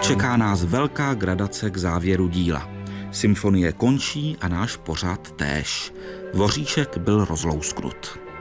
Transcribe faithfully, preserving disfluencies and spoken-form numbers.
čeká nás velká gradace k závěru díla. Symfonie končí a náš pořad též. Dvoříšek byl rozlousknut.